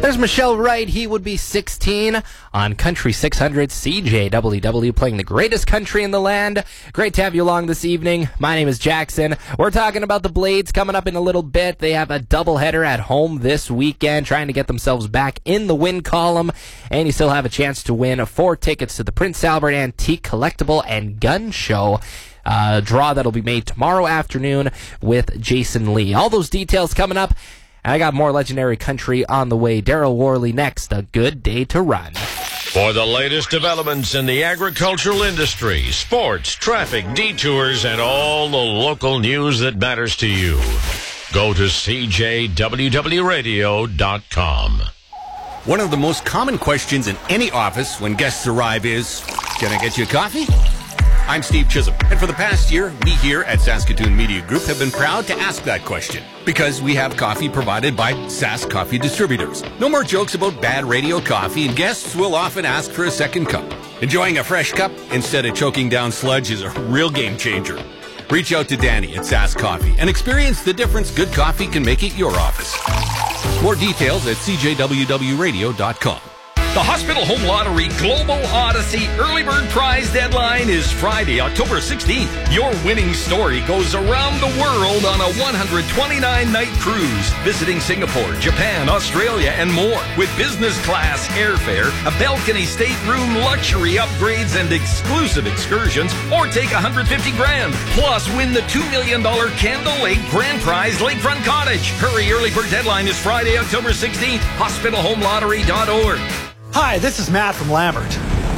There's Michelle Wright. He would be 16 on Country 600 CJWW, playing the greatest country in the land. Great to have you along this evening. My name is Jackson. We're talking about the Blades coming up in a little bit. They have a doubleheader at home this weekend, trying to get themselves back in the win column. And you still have a chance to win 4 tickets to the Prince Albert Antique Collectible and Gun Show. Draw that'll be made tomorrow afternoon with Jason Lee. All those details coming up. I got more legendary country on the way. Daryl Worley next. A good day to run. For the latest developments in the agricultural industry, sports, traffic, detours, and all the local news that matters to you, go to CJWWRadio.com. One of the most common questions in any office when guests arrive is, "Can I get you a coffee?" I'm Steve Chisholm, and for the past year, we here at Saskatoon Media Group have been proud to ask that question because we have coffee provided by Sask Coffee Distributors. No more jokes about bad radio coffee, and guests will often ask for a second cup. Enjoying a fresh cup instead of choking down sludge is a real game changer. Reach out to Danny at Sask Coffee and experience the difference good coffee can make at your office. More details at CJWWRadio.com. The Hospital Home Lottery Global Odyssey Early Bird Prize deadline is Friday, October 16th. Your winning story goes around the world on a 129-night cruise, visiting Singapore, Japan, Australia, and more. With business class airfare, a balcony stateroom, luxury upgrades, and exclusive excursions, or take $150 grand. Plus, win the $2 million Candle Lake Grand Prize Lakefront Cottage. Hurry, early bird deadline is Friday, October 16th. HospitalHomeLottery.org. Hi, this is Matt from Lambert.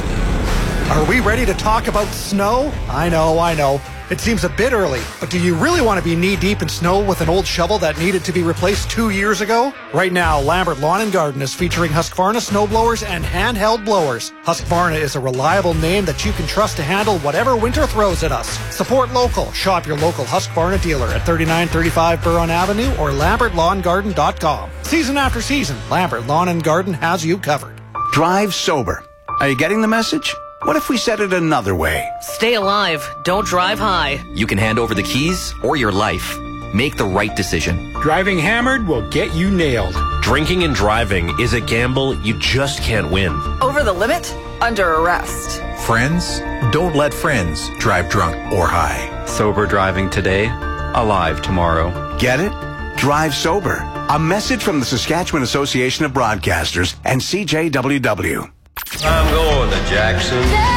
Are we ready to talk about snow? I know. It seems a bit early, but do you really want to be knee-deep in snow with an old shovel that needed to be replaced 2 years ago? Right now, Lambert Lawn and Garden is featuring Husqvarna snowblowers and handheld blowers. Husqvarna is a reliable name that you can trust to handle whatever winter throws at us. Support local. Shop your local Husqvarna dealer at 3935 Buron Avenue or lambertlawngarden.com. Season after season, Lambert Lawn and Garden has you covered. Drive sober. Are you getting the message? What if we said it another way? Stay alive. Don't drive high. You can hand over the keys or your life. Make the right decision. Driving hammered will get you nailed. Drinking and driving is a gamble you just can't win. Over the limit? Under arrest. Friends? Don't let friends drive drunk or high. Sober driving today, alive tomorrow. Get it? Drive sober. A message from the Saskatchewan Association of Broadcasters and CJWW. I'm going to Jackson.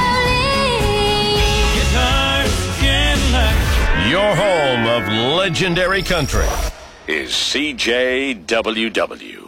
Your home of legendary country is CJWW.